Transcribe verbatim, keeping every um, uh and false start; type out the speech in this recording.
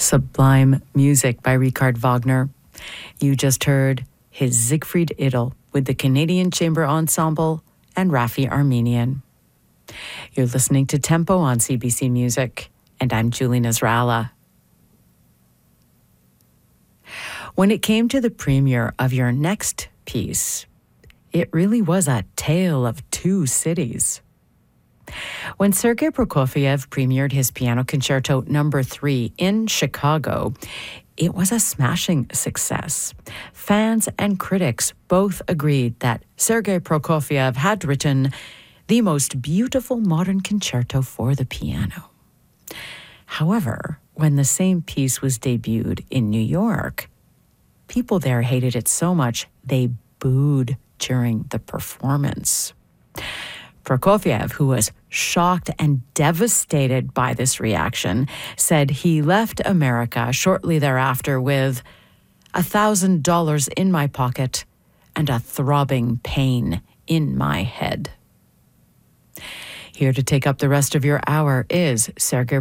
Sublime music by Richard Wagner. You just heard his Siegfried Idyll with the Canadian Chamber Ensemble and Raffi Armenian. You're listening to Tempo on C B C Music, and I'm Julie Nasrallah. When it came to the premiere of your next piece, it really was a tale of two cities. When Sergei Prokofiev premiered his Piano Concerto number three in Chicago, it was a smashing success. Fans and critics both agreed that Sergei Prokofiev had written the most beautiful modern concerto for the piano. However, when the same piece was debuted in New York, people there hated it so much they booed during the performance. Prokofiev, who was shocked and devastated by this reaction, said he left America shortly thereafter with a thousand dollars in my pocket and a throbbing pain in my head. Here to take up the rest of your hour is Sergei